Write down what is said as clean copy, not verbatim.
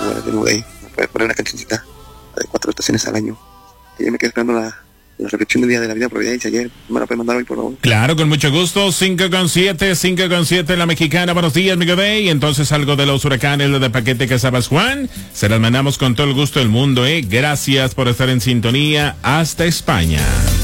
de Nubey, me puede poner una cancioncita de 4 estaciones al año. Y yo me quedé esperando la reflexión del Día de la Vida Providencia ayer. ¿Me la puede mandar hoy, por favor? Claro, con mucho gusto. 5:7 la mexicana. Buenos días, mi bebé. Y entonces algo de los huracanes, lo de paquete que sabes, Juan. Se las mandamos con todo el gusto del mundo, Gracias por estar en sintonía. Hasta España.